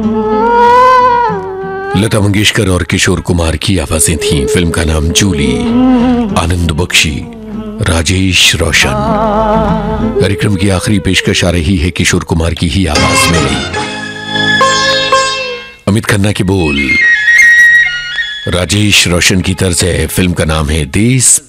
लता मंगेशकर और किशोर कुमार की आवाजें थीं। फिल्म का नाम जूली। आनंद बख्शी, राजेश रोशन। कार्यक्रम की आखिरी पेशकश आ रही है किशोर कुमार की ही आवाज में। अमित खन्ना के बोल, राजेश रोशन की तर्ज है। फिल्म का नाम है देश